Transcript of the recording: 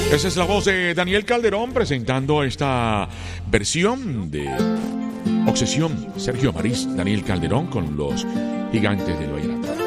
Esa es la voz de Daniel Calderón presentando esta versión de Obsesión. Sergio Amariz, Daniel Calderón con los Gigantes del Vallenato.